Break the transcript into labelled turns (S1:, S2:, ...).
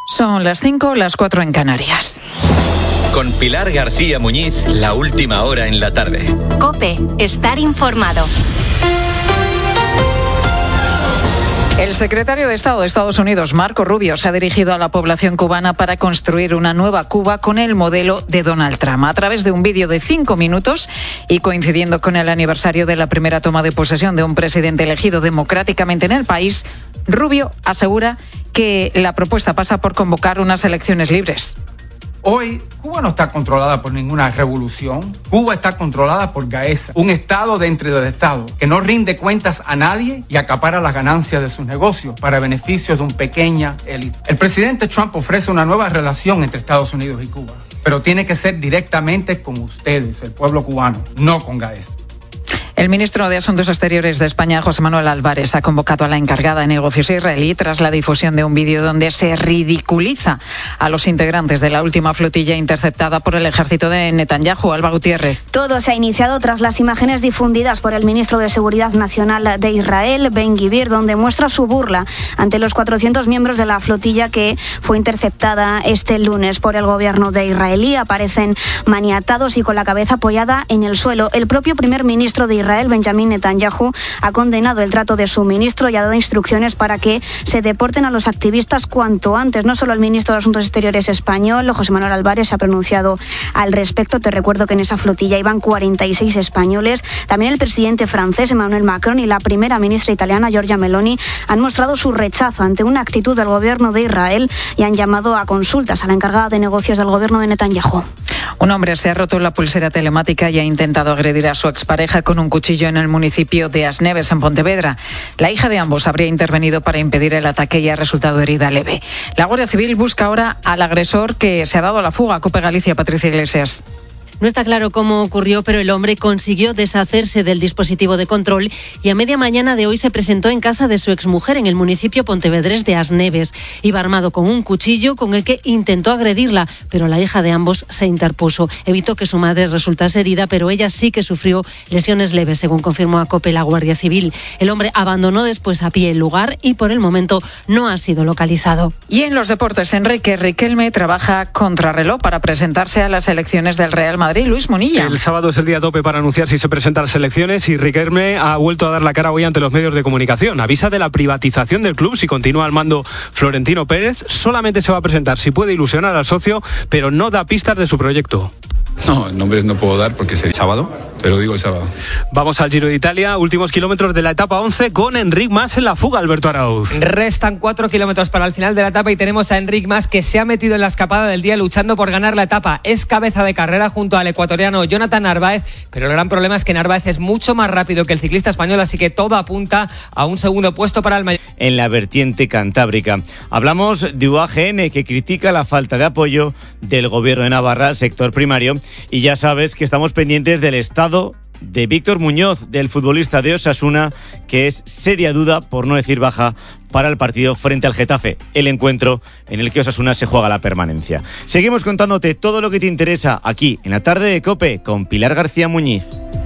S1: Son las 5, las 4 en Canarias.
S2: Con Pilar García Muñiz, la última hora en la tarde.
S3: COPE, estar informado.
S1: El secretario de Estado de Estados Unidos, Marco Rubio, se ha dirigido a la población cubana para construir una nueva Cuba con el modelo de Donald Trump. A través de un vídeo de 5 minutos y coincidiendo con el aniversario de la primera toma de posesión de un presidente elegido democráticamente en el país, Rubio asegura que la propuesta pasa por convocar unas elecciones libres.
S4: Hoy, Cuba no está controlada por ninguna revolución. Cuba está controlada por Gaesa, un Estado dentro del Estado que no rinde cuentas a nadie y acapara las ganancias de sus negocios para beneficios de una pequeña élite. El presidente Trump ofrece una nueva relación entre Estados Unidos y Cuba, pero tiene que ser directamente con ustedes, el pueblo cubano, no con Gaesa.
S1: El ministro de Asuntos Exteriores de España, José Manuel Álvarez, ha convocado a la encargada de negocios israelí tras la difusión de un vídeo donde se ridiculiza a los integrantes de la última flotilla interceptada por el ejército de Netanyahu. Alba Gutiérrez.
S5: Todo se ha iniciado tras las imágenes difundidas por el ministro de Seguridad Nacional de Israel, Ben-Gvir, donde muestra su burla ante los 400 miembros de la flotilla que fue interceptada este lunes por el gobierno de israelí. Aparecen maniatados y con la cabeza apoyada en el suelo. El propio primer ministro de Israel, Benjamín Netanyahu, ha condenado el trato de su ministro y ha dado instrucciones para que se deporten a los activistas cuanto antes. No solo el ministro de Asuntos Exteriores español, José Manuel Álvarez, se ha pronunciado al respecto. Te recuerdo que en esa flotilla iban 46 españoles. También el presidente francés, Emmanuel Macron, y la primera ministra italiana, Giorgia Meloni, han mostrado su rechazo ante una actitud del gobierno de Israel y han llamado a consultas a la encargada de negocios del gobierno de Netanyahu.
S1: Un hombre se ha roto la pulsera telemática y ha intentado agredir a su expareja con un cuchillo en el municipio de Asneves, en Pontevedra. La hija de ambos habría intervenido para impedir el ataque y ha resultado herida leve. La Guardia Civil busca ahora al agresor que se ha dado a la fuga. COPE Galicia, Patricia Iglesias.
S6: No está claro cómo ocurrió, pero el hombre consiguió deshacerse del dispositivo de control y a media mañana de hoy se presentó en casa de su exmujer en el municipio pontevedrés de Asneves. Iba armado con un cuchillo con el que intentó agredirla, pero la hija de ambos se interpuso. Evitó que su madre resultase herida, pero ella sí que sufrió lesiones leves, según confirmó a COPE la Guardia Civil. El hombre abandonó después a pie el lugar y por el momento no ha sido localizado.
S1: Y en los deportes, Enrique Riquelme trabaja contrarreloj para presentarse a las elecciones del Real Madrid. Luis Monilla.
S7: El sábado es el día tope para anunciar si se presenta a las elecciones y Riquelme ha vuelto a dar la cara hoy ante los medios de comunicación. Avisa de la privatización del club si continúa al mando Florentino Pérez. Solamente se va a presentar si puede ilusionar al socio, pero no da pistas de su proyecto.
S8: No, nombres no puedo dar porque sería sábado, te lo digo el sábado.
S7: Vamos al Giro de Italia, últimos kilómetros de la etapa 11 con Enric Mas en la fuga, Alberto Arauz.
S9: Restan 4 kilómetros para el final de la etapa y tenemos a Enric Mas que se ha metido en la escapada del día luchando por ganar la etapa. Es cabeza de carrera junto al ecuatoriano Jonathan Narváez, pero el gran problema es que Narváez es mucho más rápido que el ciclista español, así que todo apunta a un segundo puesto para el mayor.
S10: En la vertiente cantábrica. Hablamos de UAGN, que critica la falta de apoyo del gobierno de Navarra al sector primario. Y ya sabes que estamos pendientes del estado de Víctor Muñoz, del futbolista de Osasuna, que es seria duda, por no decir baja, para el partido frente al Getafe, el encuentro en el que Osasuna se juega la permanencia. Seguimos contándote todo lo que te interesa aquí en la tarde de COPE con Pilar García Muñiz.